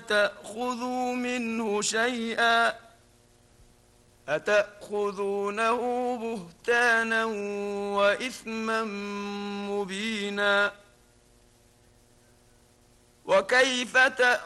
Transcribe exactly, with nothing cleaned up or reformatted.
تأخذوا منه شيئا أتأخذونه بهتانا وإثما مبينا وكيف تأخذونه